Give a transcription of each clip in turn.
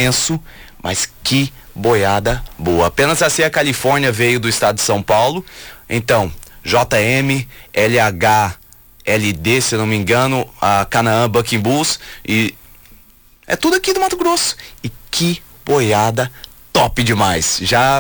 tenso, mas que boiada boa. Apenas a CIA Califórnia veio do estado de São Paulo. Então, JM, LH, LD, se não me engano, a Canaã Bucking Bulls, e é tudo aqui do Mato Grosso. E que boiada top demais. Já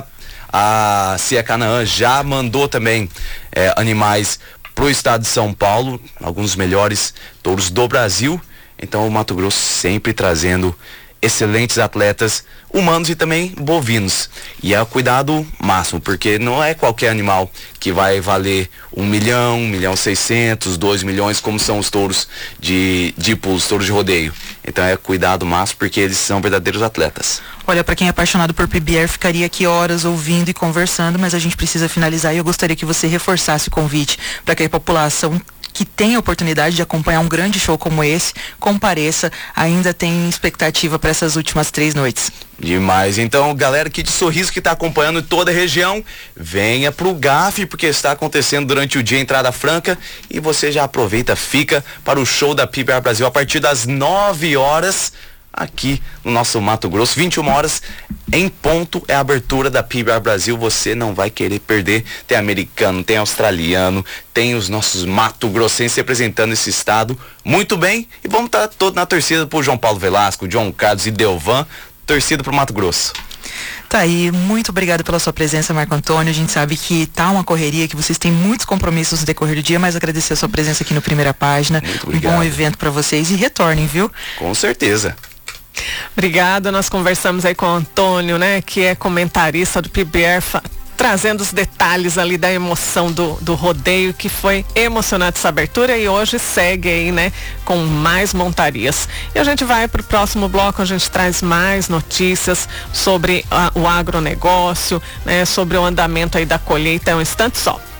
a CIA Canaã já mandou também animais pro estado de São Paulo, alguns dos melhores touros do Brasil. Então o Mato Grosso sempre trazendo excelentes atletas humanos e também bovinos. E é cuidado máximo, porque não é qualquer animal que vai valer 1 milhão, 1.600.000, 2 milhões, como são os touros de os touros de rodeio. Então é cuidado máximo, porque eles são verdadeiros atletas. Olha, para quem é apaixonado por PBR, ficaria aqui horas ouvindo e conversando, mas a gente precisa finalizar e eu gostaria que você reforçasse o convite para que a população que tem a oportunidade de acompanhar um grande show como esse, compareça, ainda tem expectativa para essas últimas 3 noites. Demais. Então, galera aqui de Sorriso que está acompanhando toda a região, venha pro GAF, porque está acontecendo durante o dia entrada franca, e você já aproveita, fica para o show da PBR Brasil a partir das 9 horas, aqui no nosso Mato Grosso. 21 horas em ponto é a abertura da PBR Brasil. Você não vai querer perder. Tem americano, tem australiano, tem os nossos Mato Grossenses representando esse estado muito bem. E vamos estar todos na torcida pro João Paulo Velasco, João Carlos e Delvan, torcida pro Mato Grosso. Tá aí, muito obrigado pela sua presença, Marco Antônio. A gente sabe que tá uma correria, que vocês têm muitos compromissos no decorrer do dia, mas agradecer a sua presença aqui no Primeira Página. Muito obrigado. Um bom evento para vocês e retornem, viu? Com certeza. Obrigada, nós conversamos aí com o Antônio, né, que é comentarista do PBR, trazendo os detalhes ali da emoção do rodeio, que foi emocionante essa abertura, e hoje segue aí, né, com mais montarias. E a gente vai para o próximo bloco, a gente traz mais notícias sobre o agronegócio, né, sobre o andamento aí da colheita. É um instante só.